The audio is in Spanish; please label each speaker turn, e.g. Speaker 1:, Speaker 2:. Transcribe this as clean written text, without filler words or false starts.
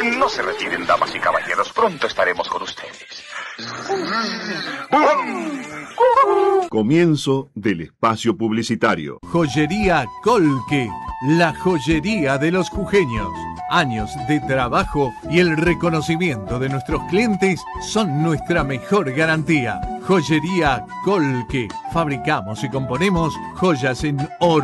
Speaker 1: No se retiren, damas y caballeros, pronto estaremos con ustedes.
Speaker 2: Comienzo del espacio publicitario.
Speaker 3: Joyería Colque, la joyería de los jujeños. Años de trabajo y el reconocimiento de nuestros clientes son nuestra mejor garantía. Joyería Colque. Fabricamos y componemos joyas en oro,